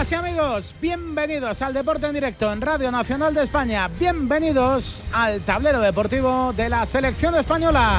Amigas y amigos, bienvenidos al Deporte en Directo en Radio Nacional de España. Bienvenidos al tablero deportivo de la selección española.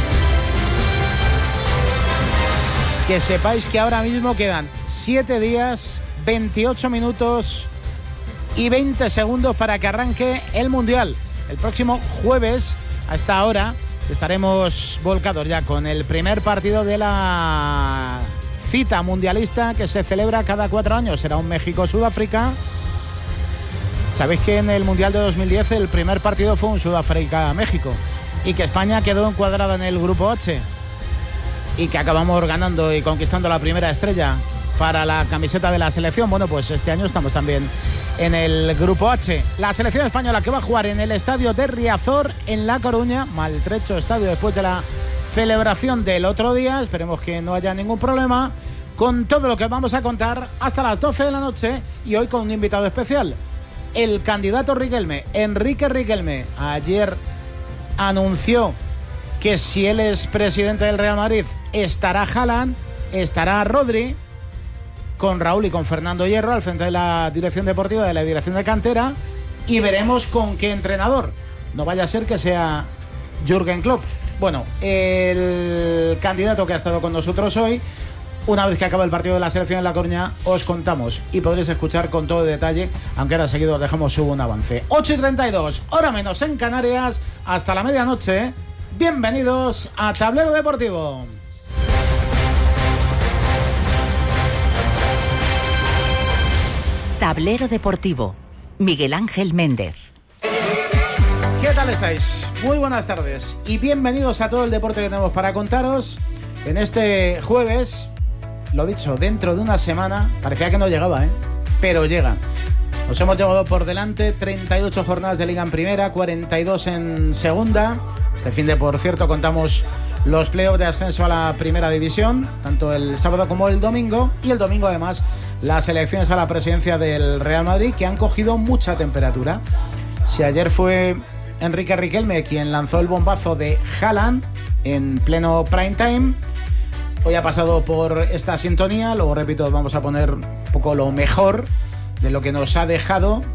Que sepáis que ahora mismo quedan 7 días, 28 minutos y 20 segundos para que arranque el Mundial. El próximo jueves, a esta hora, estaremos volcados ya con el primer partido de la cita mundialista que se celebra cada 4 años. Será un México-Sudáfrica. Sabéis que en el Mundial de 2010 el primer partido fue un Sudáfrica-México y que España quedó encuadrada en el grupo H y que acabamos ganando y conquistando la primera estrella para la camiseta de la selección. Bueno, pues este año estamos también en el grupo H. La selección española que va a jugar en el estadio de Riazor en La Coruña, maltrecho estadio después de la celebración del otro día. Esperemos que no haya ningún problema, con todo lo que vamos a contar hasta las 12 de la noche y hoy con un invitado especial, el candidato Riquelme, Enrique Riquelme. Ayer anunció que si él es presidente del Real Madrid estará Haaland, estará Rodri, con Raúl y con Fernando Hierro al frente de la dirección deportiva, de la dirección de cantera, y veremos con qué entrenador. No vaya a ser que sea Jürgen Klopp. Bueno, el candidato que ha estado con nosotros hoy, una vez que acabe el partido de la selección en La Coruña, os contamos y podréis escuchar con todo detalle, aunque ahora seguido os dejamos un avance. 8:32, hora menos en Canarias, hasta la medianoche. Bienvenidos a Tablero Deportivo. Tablero Deportivo, Miguel Ángel Méndez. ¿Qué tal estáis? Muy buenas tardes y bienvenidos a todo el deporte que tenemos para contaros en este jueves. Lo dicho, dentro de una semana, parecía que no llegaba, pero llega. Nos hemos llevado por delante 38 jornadas de Liga en Primera, 42 en Segunda. Este fin de, por cierto, contamos los playoffs de ascenso a la Primera División, tanto el sábado como el domingo, y el domingo además las elecciones a la presidencia del Real Madrid, que han cogido mucha temperatura. Si ayer fue Enrique Riquelme quien lanzó el bombazo de Haaland en pleno prime time, hoy ha pasado por esta sintonía. Luego, repito, vamos a poner un poco lo mejor de lo que nos ha dejado